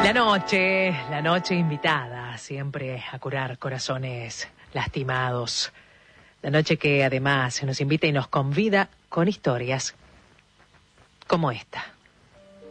La noche invitada siempre a curar corazones lastimados. La noche que además nos invita y nos convida con historias como esta.